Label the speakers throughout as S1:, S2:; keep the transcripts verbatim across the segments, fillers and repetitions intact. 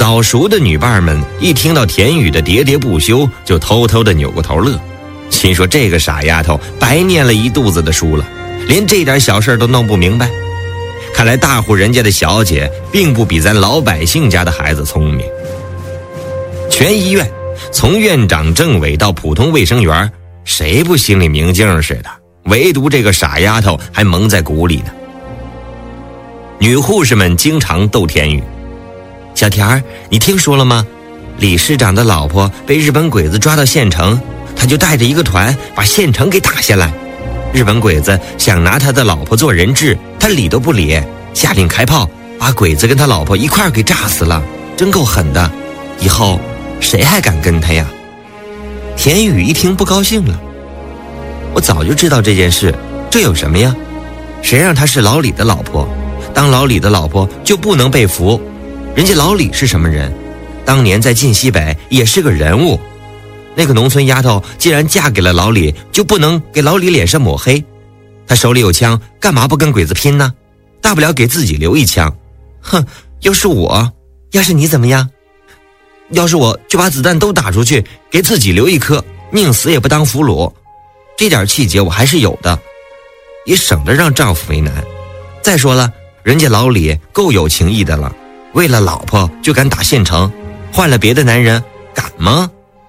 S1: 早熟的女伴们一听到田雨的喋喋不休，就偷偷的扭过头乐，心说这个傻丫头白念了一肚子的书了，连这点小事都弄不明白。看来大户人家的小姐并不比咱老百姓家的孩子聪明。全医院从院长政委到普通卫生员，谁不心里明镜似的，唯独这个傻丫头还蒙在鼓里呢。女护士们经常逗田雨，小田儿，你听说了吗？李市长的老婆被日本鬼子抓到县城，他就带着一个团把县城给打下来。日本鬼子想拿他的老婆做人质，他理都不理，下令开炮，把鬼子跟他老婆一块儿给炸死了，真够狠的。以后谁还敢跟他呀？田雨一听不高兴了，我早就知道这件事，这有什么呀？谁让他是老李的老婆？当老李的老婆就不能被俘？人家老李是什么人？当年在晋西北也是个人物。那个农村丫头既然嫁给了老李，就不能给老李脸上抹黑。他手里有枪，干嘛不跟鬼子拼呢？大不了给自己留一枪。哼，要是我，要是你怎么样？要是我就把子弹都打出去，给自己留一颗，宁死也不当俘虏。这点气节我还是有的，也省得让丈夫为难。再说了，人家老李够有情义的了，为了老婆就敢打县城，换了别的男人敢吗？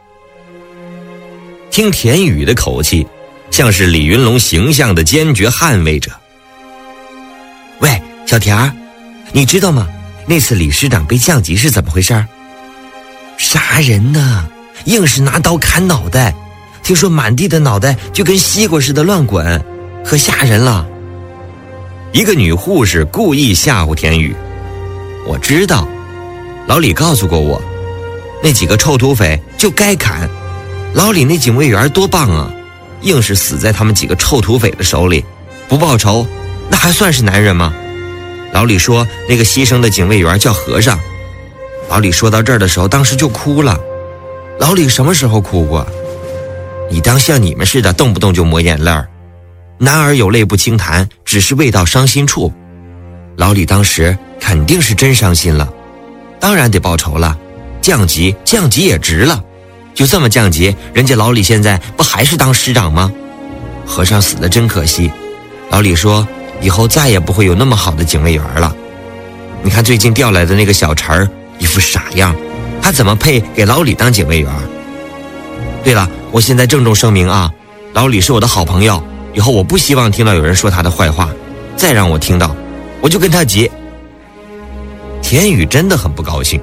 S1: 听田雨的口气，像是李云龙形象的坚决捍卫者。喂，小田儿，你知道吗？那次李师长被降级是怎么回事？杀人呢，硬是拿刀砍脑袋，听说满地的脑袋就跟西瓜似的乱滚，可吓人了。一个女护士故意吓唬田雨，我知道，老李告诉过我，那几个臭土匪就该砍。老李那警卫员多棒啊，硬是死在他们几个臭土匪的手里，不报仇那还算是男人吗？老李说那个牺牲的警卫员叫和尚。老李说到这儿的时候，当时就哭了。老李什么时候哭过？你当像你们似的动不动就抹眼泪儿？男儿有泪不轻弹，只是未到伤心处。老李当时肯定是真伤心了，当然得报仇了，降级降级也值了。就这么降级，人家老李现在不还是当师长吗？和尚死得真可惜。老李说以后再也不会有那么好的警卫员了。你看最近调来的那个小陈儿，一副傻样，他怎么配给老李当警卫员？对了，我现在郑重声明啊，老李是我的好朋友，以后我不希望听到有人说他的坏话，再让我听到我就跟他急。田雨真的很不高兴。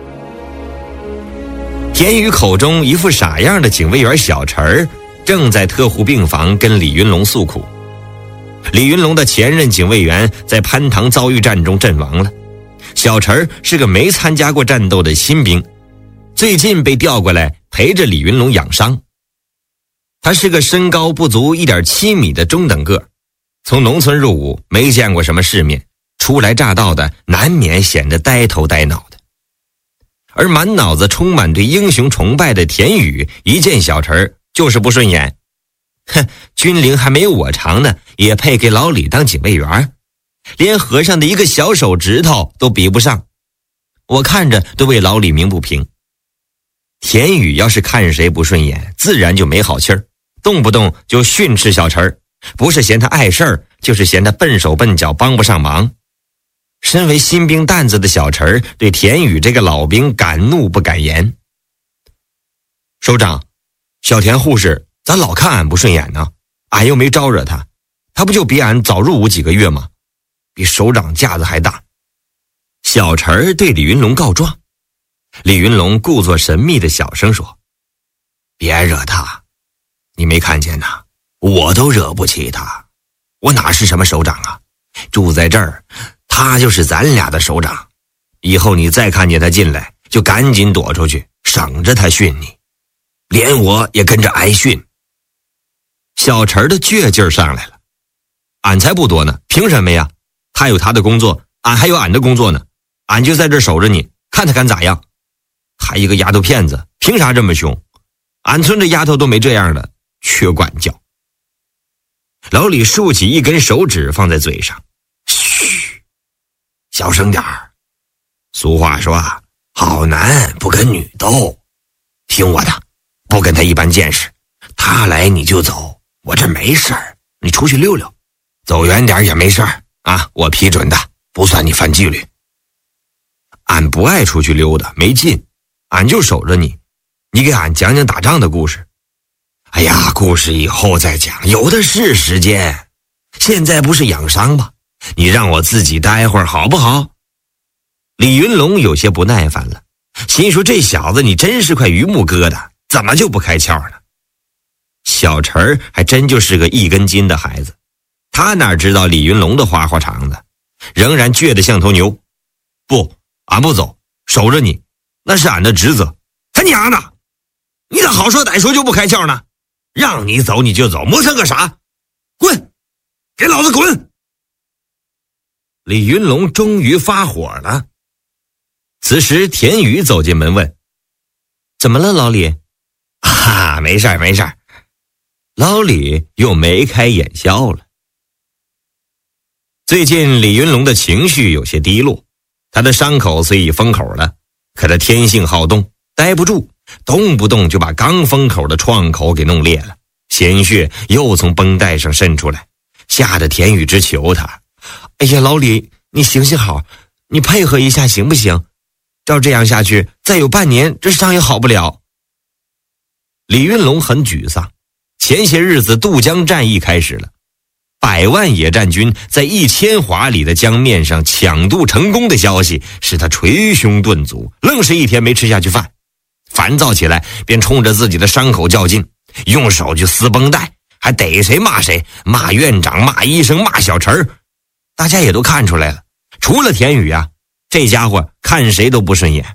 S1: 田雨口中一副傻样的警卫员小陈儿，正在特护病房跟李云龙诉苦。李云龙的前任警卫员在潘塘遭遇战中阵亡了，小陈儿是个没参加过战斗的新兵，最近被调过来陪着李云龙养伤。他是个身高不足 一点七米的中等个，从农村入伍，没见过什么世面，初来乍到的难免显得呆头呆脑的。而满脑子充满对英雄崇拜的田雨，一见小陈就是不顺眼。哼，军龄还没有我长呢，也配给老李当警卫员？连和尚的一个小手指头都比不上，我看着都为老李鸣不平。田雨要是看谁不顺眼，自然就没好气儿，动不动就训斥小陈，不是嫌他碍事儿，就是嫌他笨手笨脚帮不上忙。身为新兵蛋子的小陈对田雨这个老兵敢怒不敢言。首长，小田护士咱老看俺不顺眼呢，俺又没招惹他，他不就比俺早入伍几个月吗？比首长架子还大。小陈对李云龙告状。李云龙故作神秘的小声说，别惹他，你没看见呐，我都惹不起他，我哪是什么首长啊，住在这儿他就是咱俩的首长，以后你再看见他进来就赶紧躲出去，省着他训你，连我也跟着挨训。小陈的倔劲儿上来了，俺才不躲呢，凭什么呀？他有他的工作，俺还有俺的工作呢，俺就在这守着你，看他敢咋样。还一个丫头片子，凭啥这么凶？俺村的丫头都没这样的，缺管教。老李竖起一根手指放在嘴上，嘘，小声点儿。俗话说啊， 好男不跟女斗，听我的，不跟他一般见识。他来你就走，我这没事儿，你出去溜溜，走远点也没事儿啊，我批准的，不算你犯纪律。俺不爱出去溜达，没劲，俺就守着你，你给俺讲讲打仗的故事。哎呀，故事以后再讲，有的是时间，现在不是养伤吗？你让我自己待会儿好不好？李云龙有些不耐烦了，心说这小子你真是块榆木疙瘩，怎么就不开窍呢？小陈儿还真就是个一根筋的孩子，他哪知道李云龙的花花肠子，仍然倔得像头牛。不，俺不走，守着你，那是俺的职责。他娘的，你咋好说歹说就不开窍呢？让你走你就走，磨蹭个啥？滚，给老子滚！李云龙终于发火了。此时田宇走进门问：怎么了老李？啊，没事儿没事儿。老李又眉开眼笑了。最近李云龙的情绪有些低落，他的伤口虽已封口了，可他天性好动，待不住，动不动就把刚封口的创口给弄裂了，鲜血又从绷带上渗出来，吓得田宇直求他：哎呀老李，你行行好，你配合一下行不行？照这样下去，再有半年这伤也好不了。李云龙很沮丧，前些日子渡江战役开始了，百万野战军在一千华里的江面上抢渡成功的消息使他捶胸顿足，愣是一天没吃下去饭。烦躁起来便冲着自己的伤口较劲，用手去撕绷带，还逮谁骂谁，骂院长，骂医生，骂小陈儿。大家也都看出来了，除了田宇啊，这家伙看谁都不顺眼。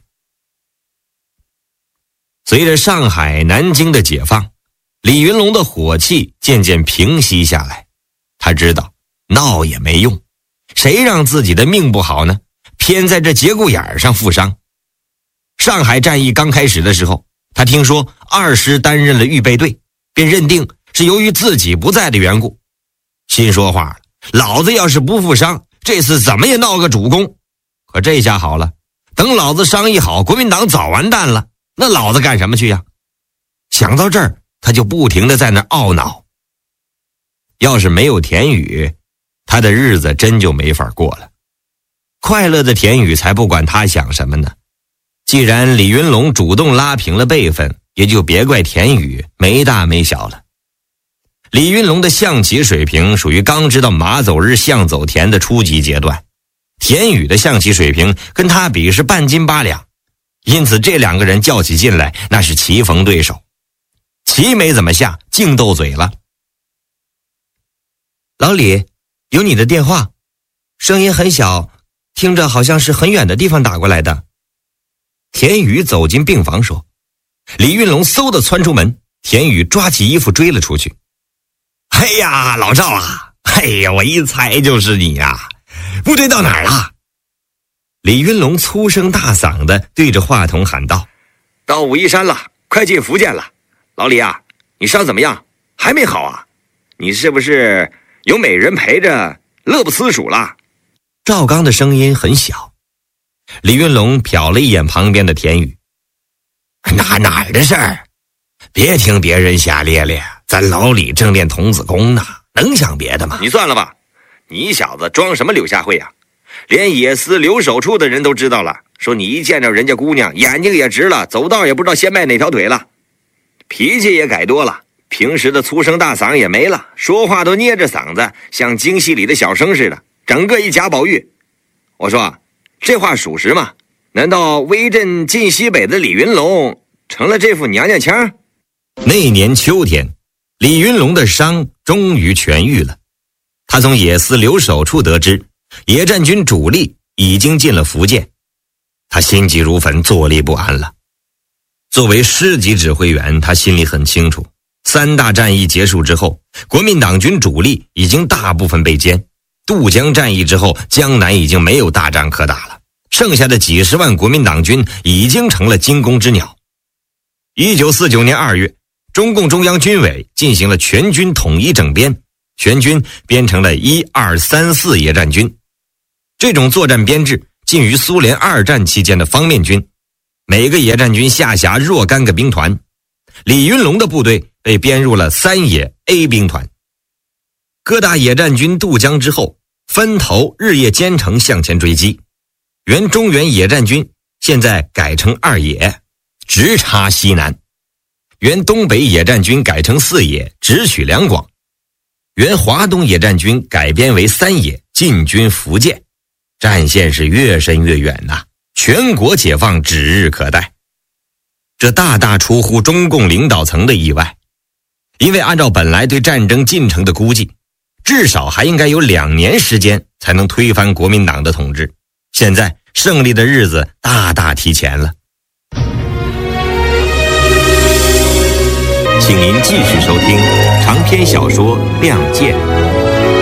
S1: 随着上海、南京的解放，李云龙的火气渐渐平息下来。他知道闹也没用，谁让自己的命不好呢？偏在这节骨眼上负伤。上海战役刚开始的时候，他听说二师担任了预备队，便认定是由于自己不在的缘故，心说话了，老子要是不负伤，这次怎么也闹个主攻。可这下好了，等老子伤一好，国民党早完蛋了，那老子干什么去呀？想到这儿，他就不停地在那懊恼。要是没有田宇，他的日子真就没法过了。快乐的田宇才不管他想什么呢。既然李云龙主动拉平了辈分，也就别怪田宇没大没小了。李云龙的象棋水平属于刚知道马走日象走田的初级阶段，田宇的象棋水平跟他比是半斤八两，因此这两个人较起劲来那是棋逢对手。棋没怎么下，净斗嘴了。老李，有你的电话，声音很小，听着好像是很远的地方打过来的。田宇走进病房说。李云龙嗖地窜出门，田宇抓起衣服追了出去。哎呀，老赵啊，哎呀，我一猜就是你呀！部队到哪儿了？李云龙粗声大嗓地对着话筒喊道：到武夷山了，快进福建了。老李啊，你伤怎么样？还没好啊？你是不是有美人陪着，乐不思蜀了？赵刚的声音很小。李云龙瞟了一眼旁边的田宇，哪哪儿的事儿？别听别人瞎咧咧，咱老李正练童子功呢，能想别的吗？你算了吧，你小子装什么柳下惠啊？连野司留守处的人都知道了，说你一见着人家姑娘眼睛也直了，走道也不知道先迈哪条腿了，脾气也改多了，平时的粗声大嗓也没了，说话都捏着嗓子，像京戏里的小生似的，整个一贾宝玉。我说这话属实吗？难道威震晋西北的李云龙成了这副娘娘腔？那年秋天，李云龙的伤终于痊愈了。他从野司留守处得知，野战军主力已经进了福建，他心急如焚，坐立不安了。作为师级指挥员，他心里很清楚，三大战役结束之后，国民党军主力已经大部分被歼，渡江战役之后，江南已经没有大仗可打了，剩下的几十万国民党军已经成了惊弓之鸟。一九四九年二月，中共中央军委进行了全军统一整编，全军编成了一二三四野战军。这种作战编制近于苏联二战期间的方面军， 每个野战军下辖若干个兵团，李云龙的部队被编入了三野 A 兵团。各大野战军渡江之后，分头日夜兼程向前追击。原中原野战军现在改成二野，直插西南。原东北野战军改成四野，直取两广。原华东野战军改编为三野，进军福建。战线是越伸越远呐、啊，全国解放指日可待。这大大出乎中共领导层的意外，因为按照本来对战争进程的估计，至少还应该有两年时间才能推翻国民党的统治。现在胜利的日子大大提前了。请您继续收听长篇小说《亮剑》，